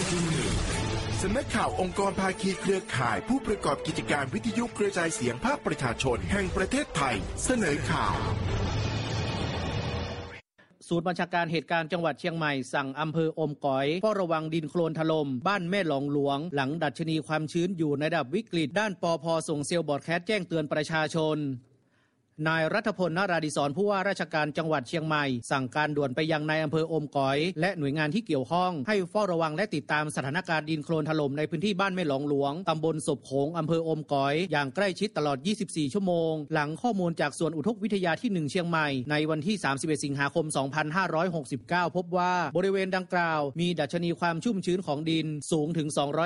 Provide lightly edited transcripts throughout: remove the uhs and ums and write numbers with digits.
สำนักข่าวองค์กรภาคีเครือข่ายผู้ประกอบกิจการวิทยุกระจายเสียงภาคประชาชนแห่งประเทศไทยเสนอข่าวศูนย์บัญชาการเหตุการณ์จังหวัดเชียงใหม่สั่งอำเภออมก๋อยเฝ้าระวังดินโคลนถล่มบ้านแม่หลองหลวงหลังดัชนีความชื้นอยู่ในระดับวิกฤตด้านปภ.ส่งเซลล์บอร์ดแคสต์แจ้งเตือนประชาชนนายรัฐพล นราดิศรผู้ว่าราชการจังหวัดเชียงใหม่สั่งการด่วนไปยังนายอำเภออมก๋อยและหน่วยงานที่เกี่ยวข้องให้เฝ้าระวังและติดตามสถานการณ์ดินโคลนถล่มในพื้นที่บ้านแม่หลองหลวงตำบลศพโขงอำเภออมก๋อยอย่างใกล้ชิดตลอด24ชั่วโมงหลังข้อมูลจากส่วนอุทกวิทยาที่1เชียงใหม่ในวันที่31สิงหาคม2569พบว่าบริเวณดังกล่าวมีดัชนีความชุ่มชื้นของดินสูงถึง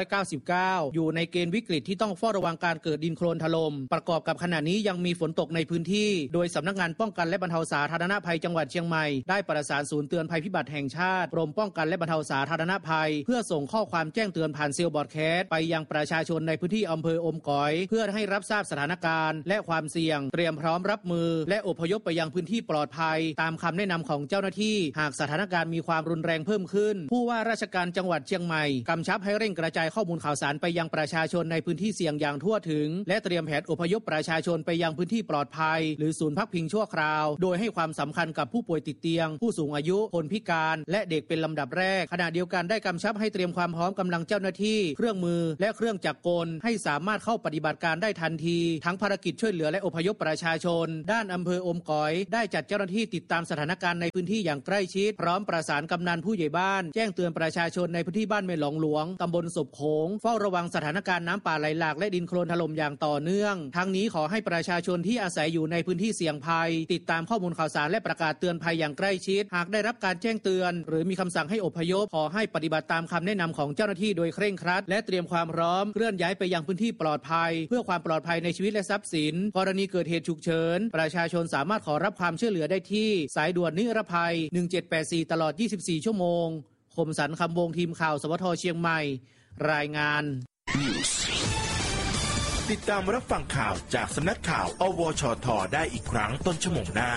299อยู่ในเกณฑ์วิกฤตที่ต้องเฝ้าระวังการเกิดดินโคลนถล่มประกอบกับขณะนี้ยังมีฝนตกในพื้นที่โดยสำนักงานป้องกันและบรรเทาสาธารณภัยจังหวัดเชียงใหม่ได้ประสานศูนย์เตือนภัยพิบัติแห่งชาติกรมป้องกันและบรรเทาสาธารณภัยเพื่อส่งข้อความแจ้งเตือนผ่านเซลล์บอร์ดแคสต์ไปยังประชาชนในพื้นที่อำเภออมก๋อยเพื่อให้รับทราบสถานการณ์และความเสี่ยงเตรียมพร้อมรับมือและอพยพไปยังพื้นที่ปลอดภัยตามคำแนะนำของเจ้าหน้าที่หากสถานการณ์มีความรุนแรงเพิ่มขึ้นผู้ว่าราชการจังหวัดเชียงใหม่กำชับให้เร่งกระจายข้อมูลข่าวสารไปยังประชาชนในพื้นที่เสี่ยงอย่างทั่วถึงและเตรียมแผนอพยพประชาชนไปยังพื้นที่ปลอดภัยหรือศูนย์พักพิงชั่วคราวโดยให้ความสำคัญกับผู้ป่วยติดเตียงผู้สูงอายุคนพิการและเด็กเป็นลำดับแรกขณะเดียวกันได้กำชับให้เตรียมความพร้อมกำลังเจ้าหน้าที่เครื่องมือและเครื่องจักรกลให้สามารถเข้าปฏิบัติการได้ทันทีทั้งภารกิจช่วยเหลือและอพยพประชาชนด้านอำเภออมก๋อยได้จัดเจ้าหน้าที่ติดตามสถานการณ์ในพื้นที่อย่างใกล้ชิดพร้อมประสานกำนันผู้ใหญ่บ้านแจ้งเตือนประชาชนในพื้นที่บ้านแม่หลองหลวงตำบลศพโขงเฝ้าระวังสถานการณ์น้ำป่าไหลหลากและดินโคลนถล่มอย่างต่อเนื่องทั้งนี้ขอให้ประชาชนที่อาศัยอยู่ในพื้นที่เสี่ยงภัยติดตามข้อมูลข่าวสารและประกาศเตือนภัยอย่างใกล้ชิดหากได้รับการแจ้งเตือนหรือมีคำสั่งให้อพยพขอให้ปฏิบัติตามคำแนะนำของเจ้าหน้าที่โดยเคร่งครัดและเตรียมความพร้อมเคลื่อนย้ายไปยังพื้นที่ปลอดภัยเพื่อความปลอดภัยในชีวิตและทรัพย์สินกรณีเกิดเหตุฉุกเฉินประชาชนสามารถขอรับความช่วยเหลือได้ที่สายด่วนนิรภัย1784ตลอด24ชั่วโมงคมสันต์คำวงทีมข่าวสวทเชียงใหม่รายงานติดตามรับฟังข่าวจากสำนักข่าวอวชทได้อีกครั้งต้นชั่วโมงหน้า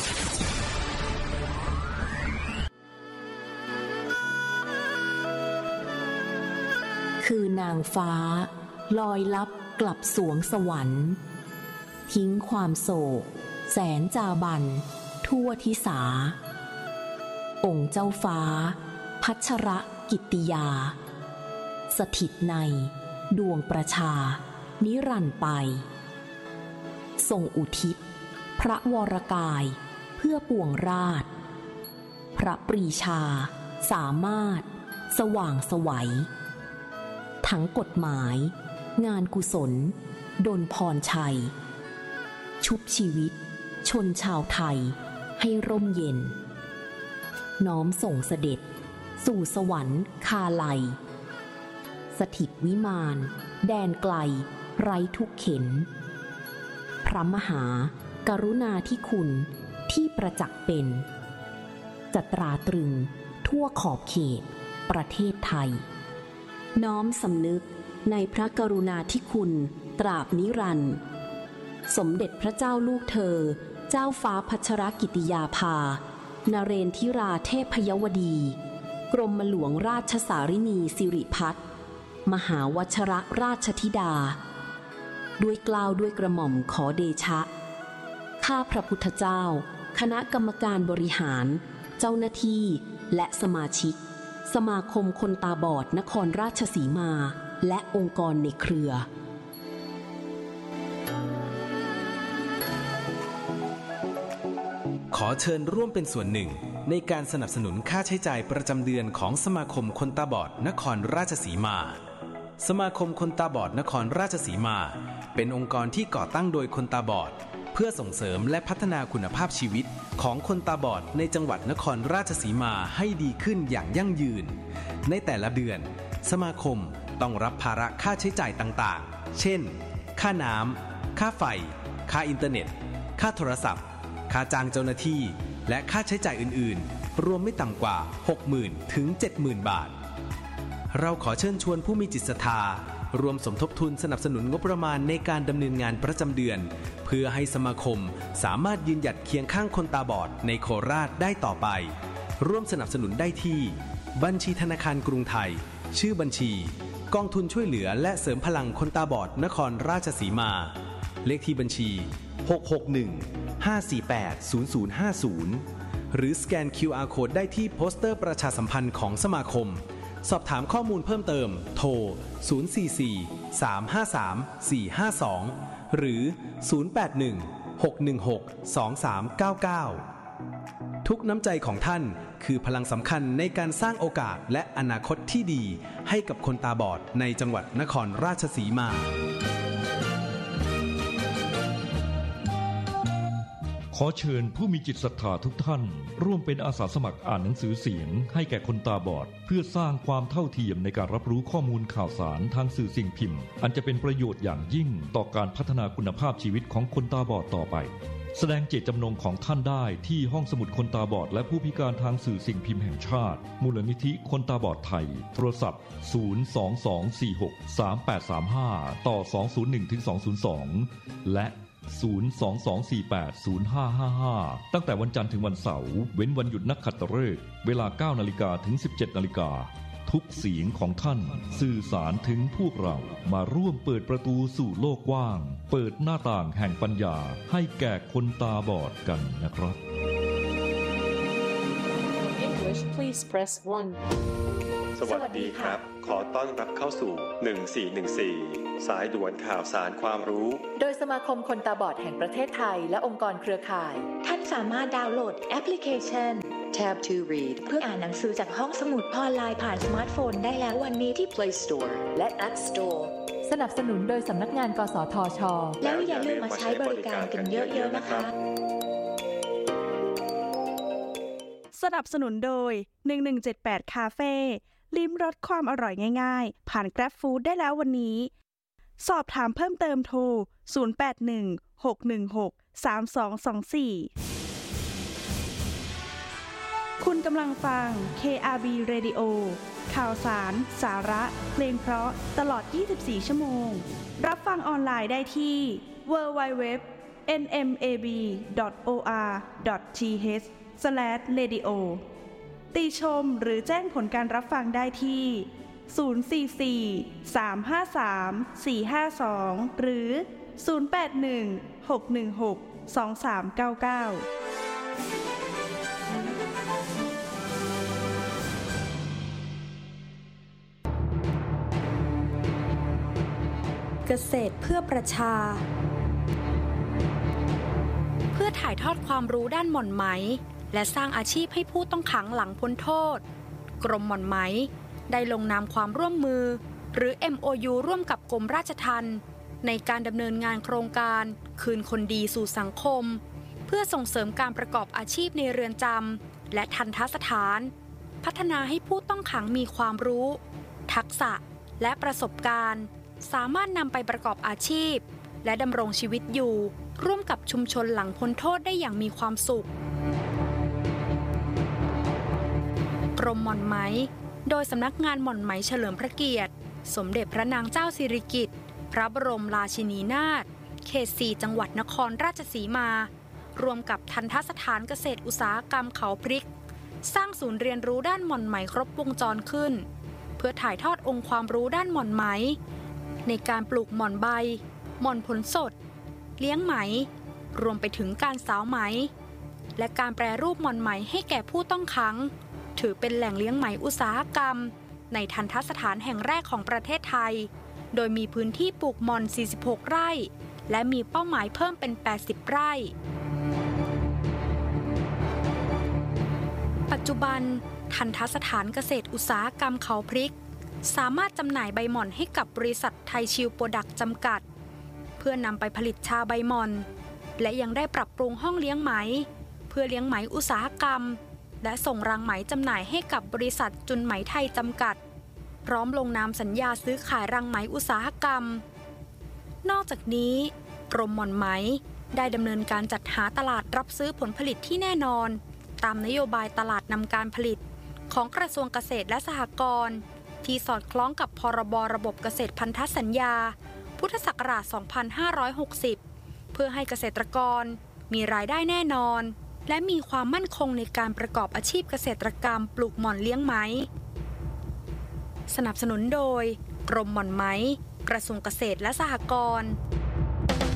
คือนางฟ้าลอยลับกลับสวงสวรรค์ทิ้งความโศกแสนจาบันทั่วทิสาองค์เจ้าฟ้าพัชรกิตติยาสถิตในดวงประชานิรันดร์ไปทรงอุทิศพระวรกายเพื่อปวงราชพระปรีชาสามารถสว่างไสวทั้งกฎหมายงานกุศลดลพรชัยชุบชีวิตชนชาวไทยให้ร่มเย็นน้อมส่งเสด็จสู่สวรรค์คาไลสถิตวิมานแดนไกลไร้ทุกเข็นพระมหากรุณาธิคุณที่ประจักษ์เป็นจะตราตรึงทั่วขอบเขตประเทศไทยน้อมสำนึกในพระกรุณาธิคุณตราบนิรันดร์สมเด็จพระเจ้าลูกเธอเจ้าฟ้าพัชรกิติยาภานเรนทิราเทพยวดีกรมหลวงราชสารินีสิริพัฒน์มหาวชรราชธิดาด้วยเกล้าด้วยกระหม่อมขอเดชะข้าพระพุทธเจ้าคณะกรรมการบริหารเจ้าหน้าที่และสมาชิกสมาคมคนตาบอดนครราชสีมาและองค์กรในเครือขอเชิญร่วมเป็นส่วนหนึ่งในการสนับสนุนค่าใช้จ่ายประจำเดือนของสมาคมคนตาบอดนครราชสีมาสมาคมคนตาบอดนครราชสีมาเป็นองค์กรที่ก่อตั้งโดยคนตาบอดเพื่อส่งเสริมและพัฒนาคุณภาพชีวิตของคนตาบอดในจังหวัดนครราชสีมาให้ดีขึ้นอย่างยั่งยืนในแต่ละเดือนสมาคมต้องรับภาระค่าใช้จ่ายต่างๆเช่นค่าน้ำค่าไฟค่าอินเทอร์เน็ตค่าโทรศัพท์ค่าจ้างเจ้าหน้าที่และค่าใช้จ่ายอื่นๆรวมไม่ต่ำกว่า 60,000 ถึง 70,000 บาทเราขอเชิญชวนผู้มีจิตศรัทธารวมสมทบทุนสนับสนุนงบประมาณในการดำเนินงานประจำเดือนเพื่อให้สมาคมสามารถยืนหยัดเคียงข้างคนตาบอดในโคราชได้ต่อไปร่วมสนับสนุนได้ที่บัญชีธนาคารกรุงไทยชื่อบัญชีกองทุนช่วยเหลือและเสริมพลังคนตาบอดนครราชสีมาเลขที่บัญชี661-548-0050หรือสแกน QR Code ได้ที่โปสเตอร์ประชาสัมพันธ์ของสมาคมสอบถามข้อมูลเพิ่มเติมโทร044-353-452หรือ081-616-2399ทุกน้ำใจของท่านคือพลังสำคัญในการสร้างโอกาสและอนาคตที่ดีให้กับคนตาบอดในจังหวัดนครราชสีมาขอเชิญผู้มีจิตศรัทธาทุกท่านร่วมเป็นอาสาสมัครอ่านหนังสือเสียงให้แก่คนตาบอดเพื่อสร้างความเท่าเทียมในการรับรู้ข้อมูลข่าวสารทางสื่อสิ่งพิมพ์อันจะเป็นประโยชน์อย่างยิ่งต่อการพัฒนาคุณภาพชีวิตของคนตาบอดต่อไปแสดงเจตจำนงของท่านได้ที่ห้องสมุดคนตาบอดและผู้พิการทางสื่อสิ่งพิมพ์แห่งชาติมูลนิธิคนตาบอดไทยโทรศัพท์022463835ต่อ201-202และ022480555ตั้งแต่วันจันทร์ถึงวันเสาร์เว้นวันหยุดนักขัตฤกษ์เวลา 9:00 นถึง 17:00 นทุกเสียงของท่านสื่อสารถึงพวกเรามาร่วมเปิดประตูสู่โลกกว้างเปิดหน้าต่างแห่งปัญญาให้แก่คนตาบอดกันนะครับ English please press 1 สวัสดีครับขอต้อนรับเข้าสู่1414สายด่วนข่าวสารความรู้โดยสมาคมคนตาบอดแห่งประเทศไทยและองค์กรเครือข่ายท่านสามารถดาวน์โหลดแอปพลิเคชัน Tab to Read เพื่ออ่านหนังสือจากห้องสมุดออนไลน์ผ่านสมาร์ทโฟนได้แล้ววันนี้ที่ Play Store และ App Store สนับสนุนโดยสำนักงานกสทช. แล้วอย่าลืมมาใช้บริการกันเยอะๆนะคะสนับสนุนโดย1178คาเฟ่ลิ้มรสความอร่อยง่ายๆผ่าน Grab Food ได้แล้ววันนี้สอบถามเพิ่มเติมโทร0816163224คุณกำลังฟัง KRB Radio ข่าวสารสาระเพลงเพราะตลอด24ชั่วโมงรับฟังออนไลน์ได้ที่ www.nmab.or.th/radio ติชมหรือแจ้งผลการรับฟังได้ที่044-353-452หรือ081-616-2399 เกษตรเพื่อประชาเพื่อถ่ายทอดความรู้ด้านหม่อนไหมและสร้างอาชีพให้ผู้ต้องขังหลังพ้นโทษกรมหม่อนไหมได้ลงนามความร่วมมือหรือ MOU ร่วมกับกรมราชทัณฑ์ในการดำเนินงานโครงการคืนคนดีสู่สังคมเพื่อส่งเสริมการประกอบอาชีพในเรือนจำและทัณฑสถานพัฒนาให้ผู้ต้องขังมีความรู้ทักษะและประสบการณ์สามารถนำไปประกอบอาชีพและดำรงชีวิตอยู่ร่วมกับชุมชนหลังพ้นโทษได้อย่างมีความสุขกรมหม่อนไหมโดยสำนักงานหม่อนไหมเฉลิมพระเกียรติสมเด็จพระนางเจ้าสิริกิติ์พระบรมราชินีนาถเขต 4 จังหวัดนครราชสีมารวมกับทัณฑสถานเกษตรอุตสาหกรรมเขาพริกสร้างศูนย์เรียนรู้ด้านหม่อนไหมครบวงจรขึ้นเพื่อถ่ายทอดองค์ความรู้ด้านหม่อนไหมในการปลูกหม่อนใบหม่อนผลสดเลี้ยงไหมรวมไปถึงการสาวไหมและการแปรรูปหม่อนไหมให้แก่ผู้ต้องขังถือเป็นแหล่งเลี้ยงไหมอุตสาหกรรมในทัณฑสถานแห่งแรกของประเทศไทยโดยมีพื้นที่ปลูกหม่อน46ไร่และมีเป้าหมายเพิ่มเป็น80ไร่ปัจจุบันทัณฑสถานเกษตรอุตสาหกรรมเขาพริกสามารถจำหน่ายใบหม่อนให้กับบริษัทไทยชิลโปรดักต์จำกัดเพื่อนำไปผลิตชาใบหม่อนและยังได้ปรับปรุงห้องเลี้ยงไหมเพื่อเลี้ยงไหมอุตสาหกรรมและส่งรังไหมจำหน่ายให้กับบริษัทจุนไหมไทยจำกัดพร้อมลงนามสัญญาซื้อขายรังไหมอุตสาหกรรมนอกจากนี้กรมหม่อนไหมได้ดำเนินการจัดหาตลาดรับซื้อผลผลิตที่แน่นอนตามนโยบายตลาดนำการผลิตของกระทรวงเกษตรและสหกรณ์ที่สอดคล้องกับพรบระบบเกษตรพันธสัญญาพุทธศักราช 2560 เพื่อให้เกษตรกรมีรายได้แน่นอนและมีความมั่นคงในการประกอบอาชีพเกษตรกรรมปลูกหม่อนเลี้ยงไหมสสนับสนุนโดยกรมหม่อนไหมกระทรวงเกษตรและสหกรณ์